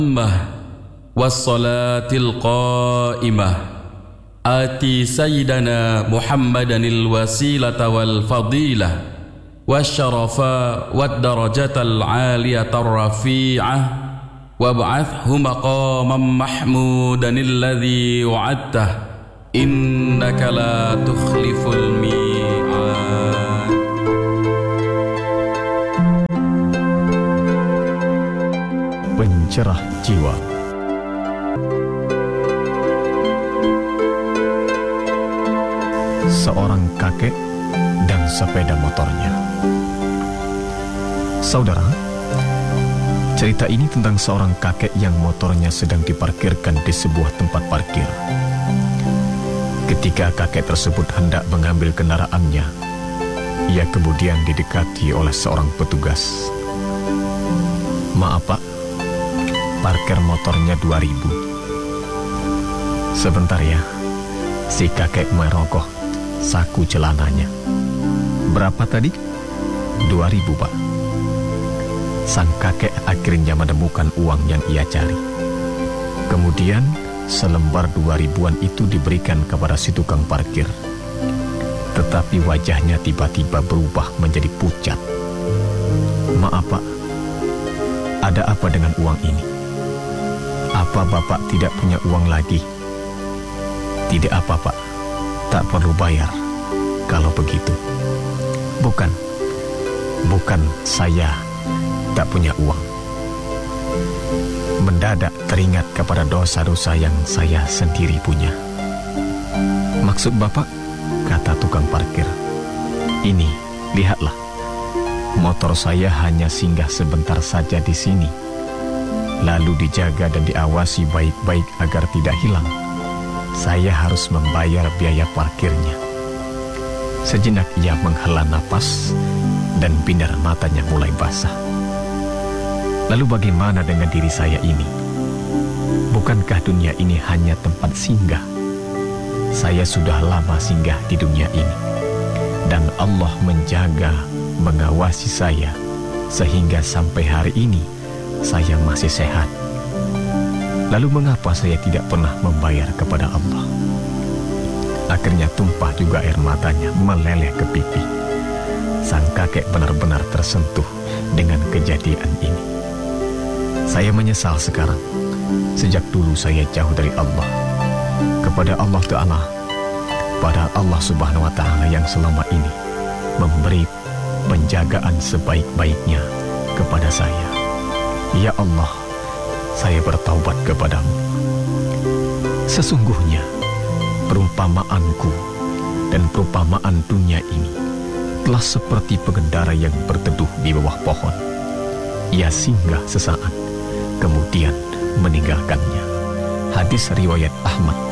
wassalatil qa'imah ati sayyidana Muhammadanil wasilata wal fadilah wasyarafa wad darajatal aliyatar rafi'ah wab'athhu maqaman mahmudanil ladzi wa'adtah innaka la tukhliful mi'ad. Pencerah jiwa. Seorang kakek dan sepeda motornya. Saudara, cerita ini tentang seorang kakek yang motornya sedang diparkirkan di sebuah tempat parkir. Ketika kakek tersebut hendak mengambil kendaraannya, ia kemudian didekati oleh seorang petugas. "Maaf Pak, parkir motornya 2.000. Sebentar ya." Si kakek merogoh saku celananya. "Berapa tadi?" 2.000 Pak. Sang kakek akhirnya menemukan uang yang ia cari. Kemudian selembar 2.000-an itu diberikan kepada si tukang parkir. Tetapi wajahnya tiba-tiba berubah menjadi pucat. "Maaf Pak, ada apa dengan uang ini? Apa Bapak tidak punya uang lagi?" "Tidak apa Pak, tak perlu bayar kalau begitu." Bukan, saya tak punya uang." Mendadak teringat kepada dosa-dosa yang saya sendiri punya. "Maksud Bapak?" kata tukang parkir. "Ini, lihatlah. Motor saya hanya singgah sebentar saja di sini. Lalu dijaga dan diawasi baik-baik agar tidak hilang. Saya harus membayar biaya parkirnya." Sejenak ia menghela napas dan bindar matanya mulai basah. "Lalu bagaimana dengan diri saya ini? Bukankah dunia ini hanya tempat singgah? Saya sudah lama singgah di dunia ini. Dan Allah menjaga, mengawasi saya, sehingga sampai hari ini saya masih sehat. Lalu mengapa saya tidak pernah membayar kepada Allah?" Akhirnya tumpah juga air matanya meleleh ke pipi. Sang kakek benar-benar tersentuh dengan kejadian ini. "Saya menyesal sekarang. Sejak dulu saya jauh dari Allah. Kepada Allah Ta'ala, pada Allah Subhanahu Wa Ta'ala yang selama ini memberi penjagaan sebaik-baiknya kepada saya. Ya Allah, saya bertaubat kepadamu. Sesungguhnya perumpamaanku dan perumpamaan dunia ini telah seperti pengendara yang berteduh di bawah pohon. Ia singgah sesaat, kemudian meninggalkannya." Hadis riwayat Ahmad